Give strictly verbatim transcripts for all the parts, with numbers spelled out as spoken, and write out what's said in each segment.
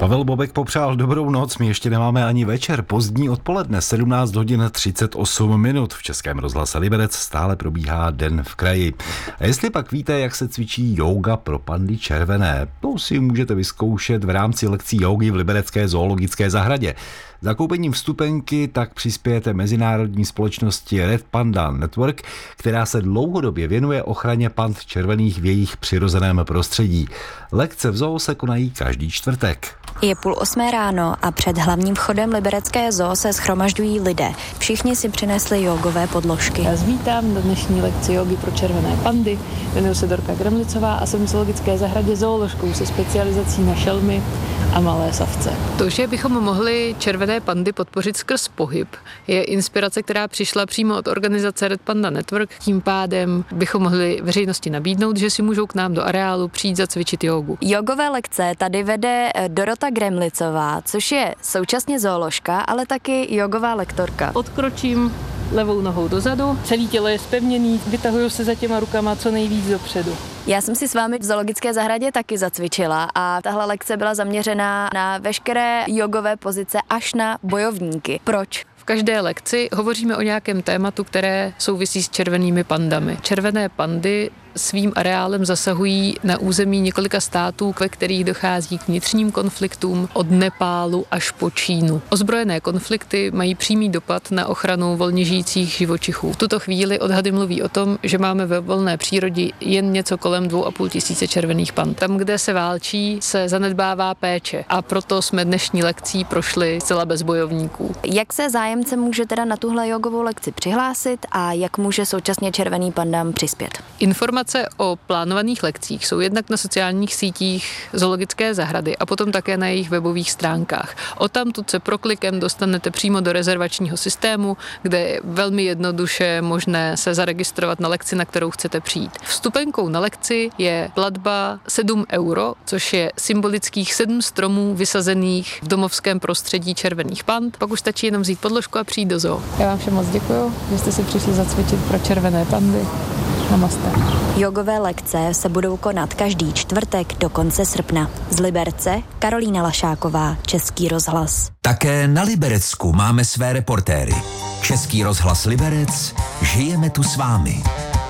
Pavel Bobek popřál dobrou noc, my ještě nemáme ani večer, pozdní odpoledne, sedmnáct hodin třicet osm minut. V Českém rozhlase Liberec stále probíhá Den v kraji. A jestli pak víte, jak se cvičí jóga pro pandy červené, to si můžete vyzkoušet v rámci lekcí jógy v liberecké zoologické zahradě. Zakoupením vstupenky tak přispějete mezinárodní společnosti Red Panda Network, která se dlouhodobě věnuje ochraně pand červených v jejich přirozeném prostředí. Lekce v zoo se konají každý čtvrtek. Je půl osmé ráno a před hlavním vchodem liberecké zoo se shromažďují lidé. Všichni si přinesli jogové podložky. Já vítám do dnešní lekci jogy pro červené pandy. Jmenuji se Dorka Gremlicová a jsem v zoologické zahradě zooložkou se specializací na šelmy a malé savce. To, že bychom mohli červené pandy podpořit skrz pohyb, je inspirace, která přišla přímo od organizace Red Panda Network. Tím pádem bychom mohli veřejnosti nabídnout, že si můžou k nám do areálu přijít zacvičit jogu. Jogové lekce tady vede Dorota Gremlicová, což je současně zooložka, ale taky jogová lektorka. Odkročím levou nohou dozadu, celé tělo je zpevněný, vytahuju se za těma rukama co nejvíc dopředu. Já jsem si s vámi v zoologické zahradě taky zacvičila a tahle lekce byla zaměřená na veškeré jogové pozice až na bojovníky. Proč? V každé lekci hovoříme o nějakém tématu, které souvisí s červenými pandami. Červené pandy svým areálem zasahují na území několika států, ve kterých dochází k vnitřním konfliktům od Nepálu až po Čínu. Ozbrojené konflikty mají přímý dopad na ochranu volně žijících živočichů. V tuto chvíli odhady mluví o tom, že máme ve volné přírodě jen něco kolem dvou a půl tisíce červených pand. Tam, kde se válčí, se zanedbává péče a proto jsme dnešní lekcí prošli zcela bez bojovníků. Jak se zájemce může teda na tuhle jogovou lekci přihlásit a jak může současně červený pandám přispět? Informace o plánovaných lekcích jsou jednak na sociálních sítích zoologické zahrady a potom také na jejich webových stránkách. Odtamtud se proklikem dostanete přímo do rezervačního systému, kde je velmi jednoduše možné se zaregistrovat na lekci, na kterou chcete přijít. Vstupenkou na lekci je platba sedm euro, což je symbolických sedm stromů vysazených v domovském prostředí červených pand. Pak už stačí jenom vzít podložku a přijít do zoo. Já vám všem moc děkuju, že jste si přišli zacvičit pro červené pandy. Namaste. Jogové lekce se budou konat každý čtvrtek do konce srpna. Z Liberce Karolína Lašáková, Český rozhlas. Také na Liberecku máme své reportéry. Český rozhlas Liberec, žijeme tu s vámi.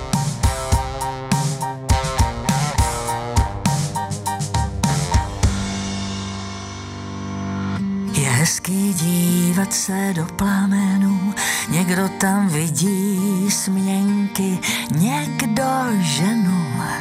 Je hezký dívat se do plamenů, někdo tam vidí směnky, někdo ženu.